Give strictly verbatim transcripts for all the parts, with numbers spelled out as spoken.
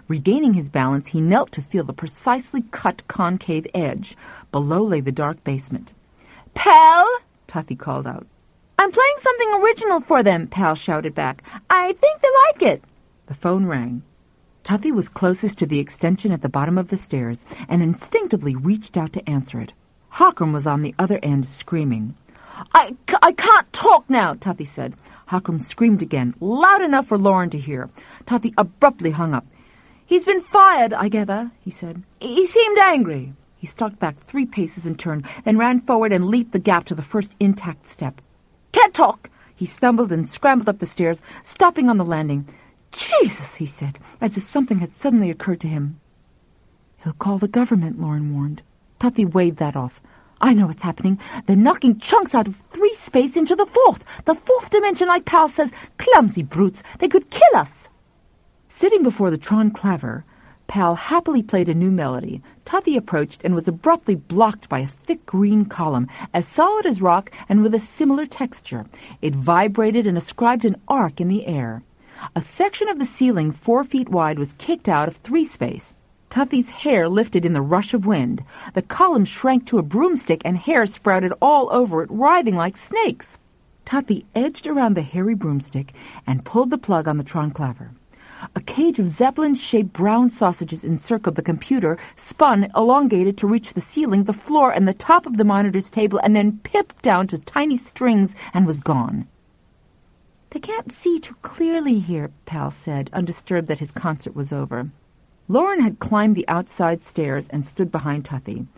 Regaining his balance, he knelt to feel the precisely cut concave edge. Below lay the dark basement. "Pal!" Tuffy called out. "I'm playing something original for them," Pal shouted back. "I think they like it." The phone rang. Tuffy was closest to the extension at the bottom of the stairs and instinctively reached out to answer it. Hockram was on the other end, screaming. I, c- I can't talk now, Tuffy said. Hockram screamed again, loud enough for Lauren to hear. Tuffy abruptly hung up. "He's been fired, I gather," he said. "He seemed angry." He stalked back three paces and turned, then ran forward and leaped the gap to the first intact step. "Can't talk!" He stumbled and scrambled up the stairs, stopping on the landing. "Jesus," he said, as if something had suddenly occurred to him. "He'll call the government," Lauren warned. Tuffy waved that off. "I know what's happening. They're knocking chunks out of three space into the fourth. The fourth dimension, like Pal says. Clumsy brutes. They could kill us." Sitting before the Tron claver, Pal happily played a new melody. Tuffy approached and was abruptly blocked by a thick green column, as solid as rock and with a similar texture. It vibrated and ascribed an arc in the air. A section of the ceiling four feet wide was kicked out of three space. Tuffy's hair lifted in the rush of wind. The column shrank to a broomstick and hair sprouted all over it, writhing like snakes. Tuffy edged around the hairy broomstick and pulled the plug on the Tron claver. A cage of Zeppelin-shaped brown sausages encircled the computer, spun, elongated to reach the ceiling, the floor, and the top of the monitor's table, and then pipped down to tiny strings and was gone. "They can't see too clearly here," Pal said, undisturbed that his concert was over. Lauren had climbed the outside stairs and stood behind Tuffy.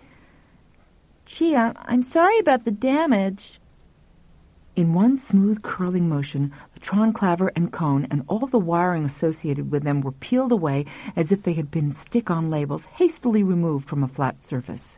"Gee, I- I'm sorry about the damage." In one smooth, curling motion, the Tron claver and cone and all the wiring associated with them were peeled away as if they had been stick-on labels hastily removed from a flat surface.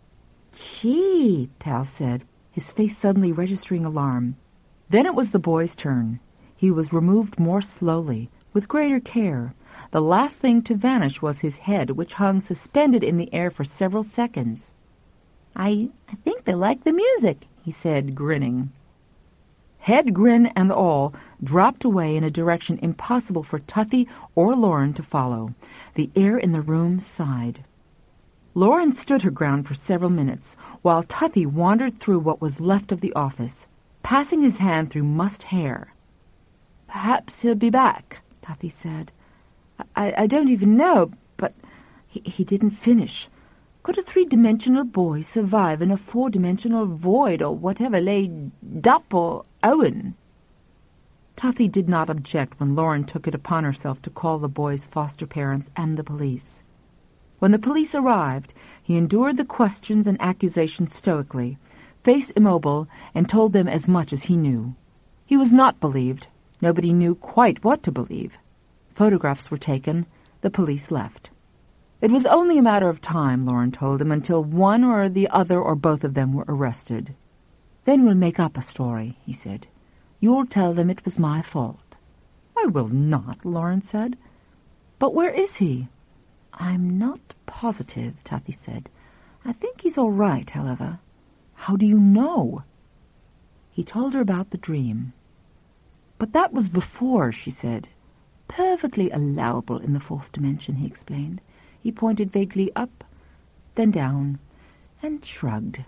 "Gee," Pal said, his face suddenly registering alarm. Then it was the boy's turn. He was removed more slowly, with greater care. The last thing to vanish was his head, which hung suspended in the air for several seconds. I, I think they like the music," he said, grinning. Head, grin, and all dropped away in a direction impossible for Tuffy or Lauren to follow. The air in the room sighed. Lauren stood her ground for several minutes, while Tuffy wandered through what was left of the office, passing his hand through mussed hair. "Perhaps he'll be back," Tuffy said. I, I don't even know, but he, he didn't finish. Could a three-dimensional boy survive in a four-dimensional void or whatever lay Dup or Owen? Tuffy did not object when Lauren took it upon herself to call the boy's foster parents and the police. When the police arrived, he endured the questions and accusations stoically, face immobile, and told them as much as he knew. He was not believed. Nobody knew quite what to believe. Photographs were taken. The police left. It was only a matter of time, Lauren told him, until one or the other or both of them were arrested. "Then we'll make up a story," he said. "You'll tell them it was my fault." "I will not," Lauren said. "But where is he?" "I'm not positive," Tuffy said. "I think he's all right, however." "How do you know?" He told her about the dream. "But that was before," she said. "Perfectly allowable in the fourth dimension," he explained. He pointed vaguely up, then down, and shrugged.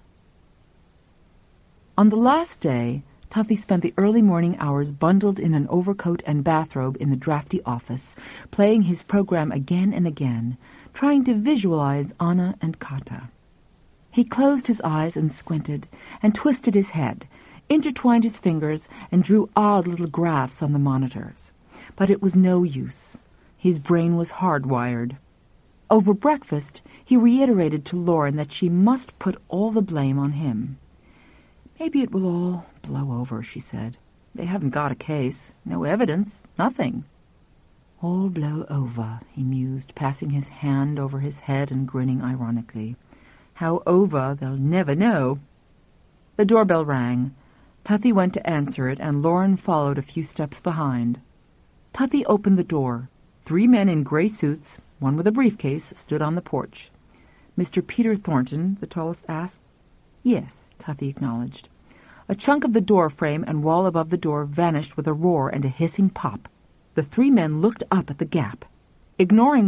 On the last day, Tuffy spent the early morning hours bundled in an overcoat and bathrobe in the drafty office, playing his program again and again, trying to visualize Anna and Kata. He closed his eyes and squinted, and twisted his head, intertwined his fingers, and drew odd little graphs on the monitors. But it was no use. His brain was hardwired. Over breakfast, he reiterated to Lauren that she must put all the blame on him. "Maybe it will all blow over," she said. "They haven't got a case. No evidence. Nothing." "All blow over," he mused, passing his hand over his head and grinning ironically. "How over, they'll never know." The doorbell rang. Tuffy went to answer it, and Lauren followed a few steps behind. Tuffy opened the door. Three men in gray suits, one with a briefcase, stood on the porch. "Mister Peter Thornton?" the tallest asked. "Yes," Tuffy acknowledged. A chunk of the door frame and wall above the door vanished with a roar and a hissing pop. The three men looked up at the gap. Ignoring